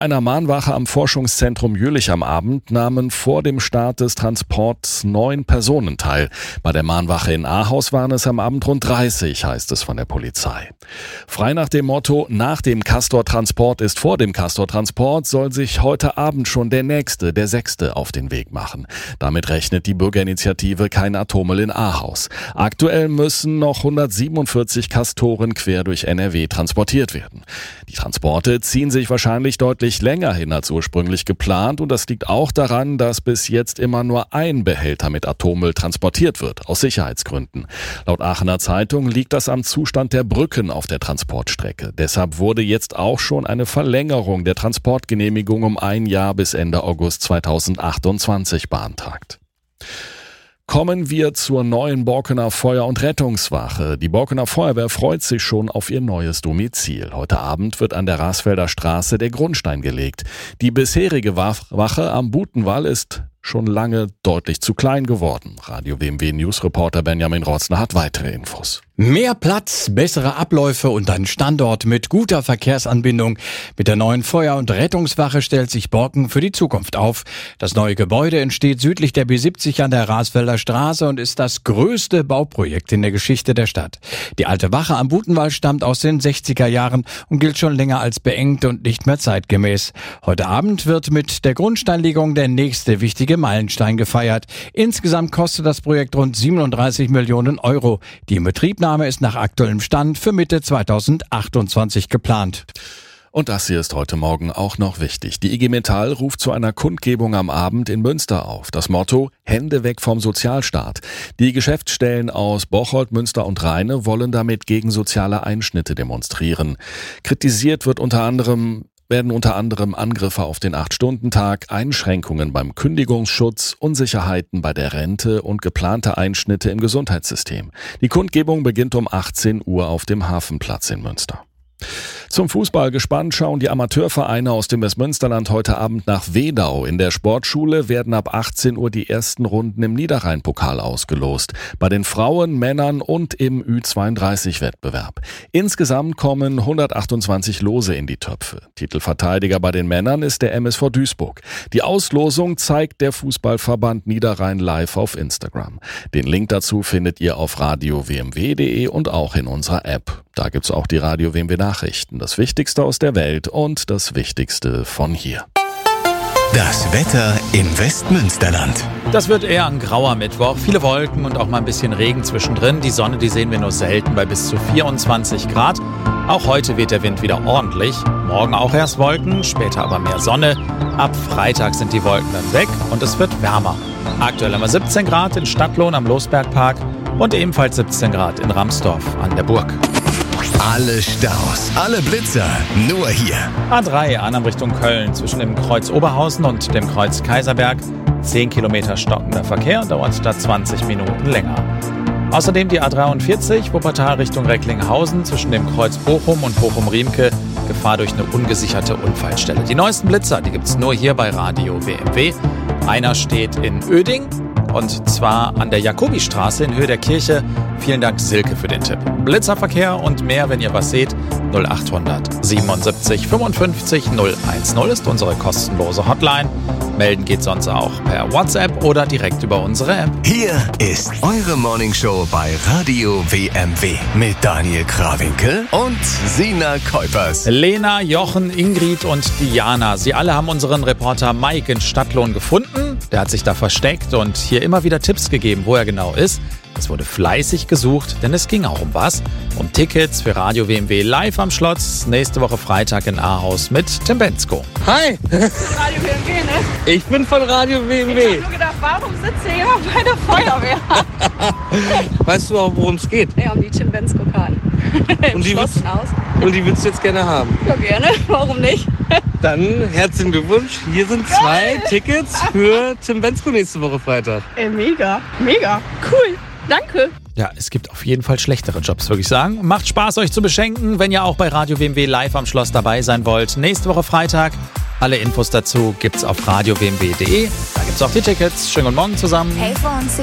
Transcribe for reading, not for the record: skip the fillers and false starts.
Einer Mahnwache am Forschungszentrum Jülich am Abend nahmen vor dem Start des Transports 9 Personen teil. Bei der Mahnwache in Ahaus waren es am Abend rund 30, heißt es von der Polizei. Frei nach dem Motto, nach dem Castor-Transport ist vor dem Castor-Transport, soll sich heute Abend schon der nächste, der 6. auf den Weg machen. Damit rechnet die Bürgerinitiative Kein Atommüll in Ahaus. Aktuell müssen noch 147 Castoren quer durch NRW transportiert werden. Die Transporte ziehen sich wahrscheinlich deutlich länger hin als ursprünglich geplant, und das liegt auch daran, dass bis jetzt immer nur ein Behälter mit Atommüll transportiert wird, aus Sicherheitsgründen. Laut Aachener Zeitung liegt das am Zustand der Brücken auf der Transportstrecke. Deshalb wurde jetzt auch schon eine Verlängerung der Transportgenehmigung um ein Jahr bis Ende August 2028 beantragt. Kommen wir zur neuen Borkener Feuer- und Rettungswache. Die Borkener Feuerwehr freut sich schon auf ihr neues Domizil. Heute Abend wird an der Rasfelder Straße der Grundstein gelegt. Die bisherige Wache am Butenwall ist schon lange deutlich zu klein geworden. Radio WMW Newsreporter Benjamin Rotzner hat weitere Infos. Mehr Platz, bessere Abläufe und ein Standort mit guter Verkehrsanbindung. Mit der neuen Feuer- und Rettungswache stellt sich Borken für die Zukunft auf. Das neue Gebäude entsteht südlich der B70 an der Rasfelder Straße und ist das größte Bauprojekt in der Geschichte der Stadt. Die alte Wache am Butenwall stammt aus den 60er Jahren und gilt schon länger als beengt und nicht mehr zeitgemäß. Heute Abend wird mit der Grundsteinlegung der nächste wichtige Meilenstein gefeiert. Insgesamt kostet das Projekt rund 37 Millionen Euro. Die Inbetriebnahme ist nach aktuellem Stand für Mitte 2028 geplant. Und das hier ist heute Morgen auch noch wichtig. Die IG Metall ruft zu einer Kundgebung am Abend in Münster auf. Das Motto: Hände weg vom Sozialstaat. Die Geschäftsstellen aus Bocholt, Münster und Rheine wollen damit gegen soziale Einschnitte demonstrieren. Kritisiert werden unter anderem Angriffe auf den 8-Stunden-Tag, Einschränkungen beim Kündigungsschutz, Unsicherheiten bei der Rente und geplante Einschnitte im Gesundheitssystem. Die Kundgebung beginnt um 18 Uhr auf dem Hafenplatz in Münster. Zum Fußball gespannt schauen die Amateurvereine aus dem Westmünsterland heute Abend nach Wedau. In der Sportschule werden ab 18 Uhr die ersten Runden im Niederrhein-Pokal ausgelost. Bei den Frauen, Männern und im Ü32-Wettbewerb. Insgesamt kommen 128 Lose in die Töpfe. Titelverteidiger bei den Männern ist der MSV Duisburg. Die Auslosung zeigt der Fußballverband Niederrhein live auf Instagram. Den Link dazu findet ihr auf radiowmw.de und auch in unserer App. Da gibt's auch die Radio WMW Nachrichten. Das Wichtigste aus der Welt und das Wichtigste von hier. Das Wetter im Westmünsterland. Das wird eher ein grauer Mittwoch. Viele Wolken und auch mal ein bisschen Regen zwischendrin. Die Sonne, die sehen wir nur selten bei bis zu 24 Grad. Auch heute weht der Wind wieder ordentlich. Morgen auch erst Wolken, später aber mehr Sonne. Ab Freitag sind die Wolken dann weg und es wird wärmer. Aktuell haben wir 17 Grad in Stadtlohn am Losbergpark und ebenfalls 17 Grad in Ramsdorf an der Burg. Alle Staus, alle Blitzer, nur hier. A3 Annam Richtung Köln zwischen dem Kreuz Oberhausen und dem Kreuz Kaiserberg. 10 Kilometer stockender Verkehr, dauert da 20 Minuten länger. Außerdem die A43 Wuppertal Richtung Recklinghausen zwischen dem Kreuz Bochum und Bochum-Riemke. Gefahr durch eine ungesicherte Unfallstelle. Die neuesten Blitzer, die gibt's nur hier bei Radio WMW. Einer steht in Oeding. Und zwar an der Jakobistraße in Höhe der Kirche. Vielen Dank, Silke, für den Tipp. Blitzerverkehr und mehr, wenn ihr was seht. 0800 77 55 010 ist unsere kostenlose Hotline. Melden geht sonst auch per WhatsApp oder direkt über unsere App. Hier ist eure Morningshow bei Radio WMW mit Daniel Krawinkel und Sina Kuipers. Lena, Jochen, Ingrid und Diana. Sie alle haben unseren Reporter Mike in Stadtlohn gefunden. Der hat sich da versteckt und hier immer wieder Tipps gegeben, wo er genau ist. Es wurde fleißig gesucht, denn es ging auch um was. Um Tickets für Radio WMW live am Schloss. Nächste Woche Freitag in Ahaus mit Tim Bensko. Hi! Radio WMW, ne? Ich bin von Radio WMW. Ich hab nur gedacht, warum sitzt hier jemand bei der Feuerwehr? Weißt du auch, worum es geht? Ja, um die Tim Bensko-Karten. Und die willst du jetzt gerne haben? Ja, gerne. Warum nicht? Dann herzlichen Glückwunsch. Hier sind 2 Tickets für Tim Bensko nächste Woche Freitag. Ey, mega. Mega. Cool. Danke. Ja, es gibt auf jeden Fall schlechtere Jobs, würde ich sagen. Macht Spaß, euch zu beschenken, wenn ihr auch bei Radio WMW live am Schloss dabei sein wollt. Nächste Woche Freitag. Alle Infos dazu gibt's auf radiowmw.de. Da gibt's auch die Tickets. Schönen guten Morgen zusammen. Hey,